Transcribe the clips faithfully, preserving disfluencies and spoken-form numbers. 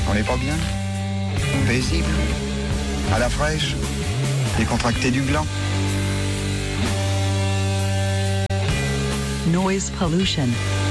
On n'est pas bien? Paisible? À la fraîche? Décontracté du gland? Noise pollution.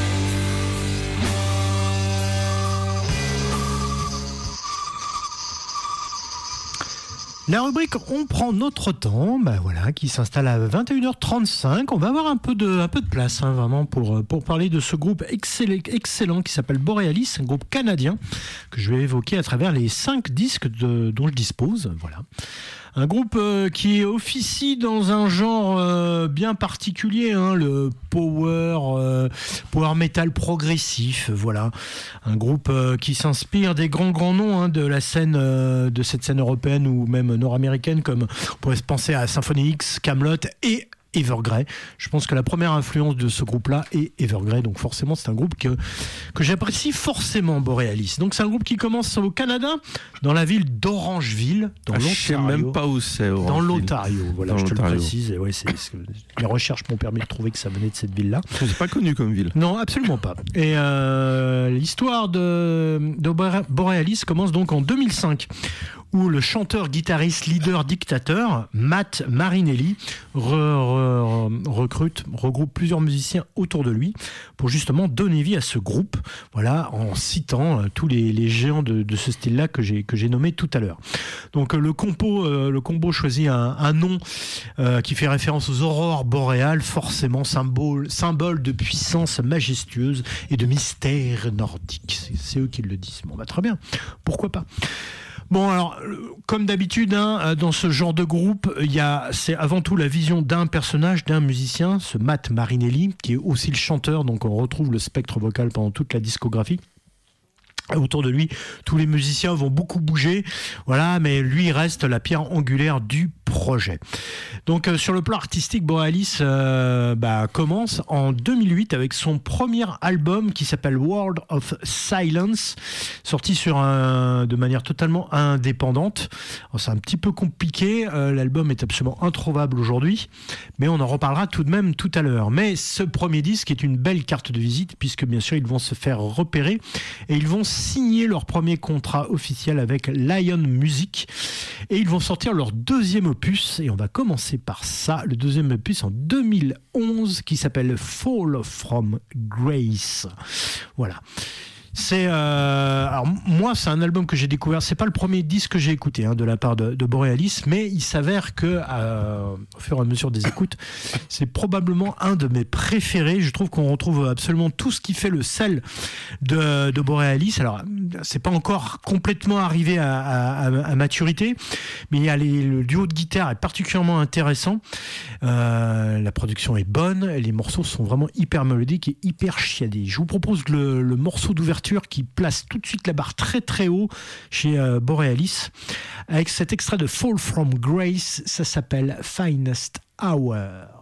La rubrique On prend notre temps, bah voilà, qui s'installe à vingt et une heures trente-cinq. On va avoir un peu de, un peu de place, hein, vraiment, pour, pour parler de ce groupe excellent, excellent qui s'appelle Borealis, un groupe canadien que je vais évoquer à travers les cinq disques de, dont je dispose. Voilà. Un groupe euh, qui officie dans un genre euh, bien particulier, hein, le power, euh, power metal progressif, voilà. Un groupe euh, qui s'inspire des grands grands noms, hein, de la scène, euh, de cette scène européenne ou même nord-américaine, comme on pourrait se penser à Symphony X, Kamelot et Evergrey. Je pense que la première influence de ce groupe-là est Evergrey, donc forcément c'est un groupe que, que j'apprécie forcément, Borealis. Donc c'est un groupe qui commence au Canada, dans la ville d'Orangeville, dans ah, l'Ontario. Je sais même pas où c'est. Orangeville. Dans l'Ontario, voilà, dans je l'Ontario. te le précise. Et ouais, c'est, c'est, les recherches m'ont permis de trouver que ça venait de cette ville-là. C'est pas connu comme ville. Non, absolument pas. Et euh, l'histoire de, de Borealis commence donc en deux mille cinq, où le chanteur, guitariste, leader, dictateur, Matt Marinelli, re, re, recrute, regroupe plusieurs musiciens autour de lui pour justement donner vie à ce groupe, voilà, en citant euh, tous les, les géants de, de ce style-là que j'ai, que j'ai nommé tout à l'heure. Donc euh, le, compo, euh, le combo choisit un, un nom euh, qui fait référence aux aurores boréales, forcément symbole, symbole de puissance majestueuse et de mystère nordique. C'est, c'est eux qui le disent. Bon, bah, très bien, pourquoi pas. Bon, alors, comme d'habitude, hein, dans ce genre de groupe, il y a, c'est avant tout la vision d'un personnage, d'un musicien, ce Matt Marinelli, qui est aussi le chanteur, donc on retrouve le spectre vocal pendant toute la discographie. Autour de lui, tous les musiciens vont beaucoup bouger, voilà, mais lui reste la pierre angulaire du projet. Donc euh, sur le plan artistique, Borealis euh, bah, commence en deux mille huit avec son premier album qui s'appelle World of Silence, sorti sur un, de manière totalement indépendante. Alors, c'est un petit peu compliqué, euh, l'album est absolument introuvable aujourd'hui, mais on en reparlera tout de même tout à l'heure. Mais ce premier disque est une belle carte de visite, puisque bien sûr ils vont se faire repérer et ils vont signer leur premier contrat officiel avec Lion Music et ils vont sortir leur deuxième opus, et on va commencer par ça, le deuxième opus en deux mille onze qui s'appelle Fall from Grace. Voilà. C'est euh, alors moi c'est un album que j'ai découvert, c'est pas le premier disque que j'ai écouté, hein, de la part de, de Borealis, mais il s'avère que euh, au fur et à mesure des écoutes, c'est probablement un de mes préférés. Je trouve qu'on retrouve absolument tout ce qui fait le sel de, de Borealis. Alors c'est pas encore complètement arrivé à, à, à maturité, mais il y a les, le duo de guitare est particulièrement intéressant. Euh, la production est bonne, les morceaux sont vraiment hyper mélodiques et hyper chiadés. Je vous propose le, le morceau d'ouverture qui place tout de suite la barre très très haut chez euh, Borealis avec cet extrait de Fall from Grace. Ça s'appelle Finest Hour.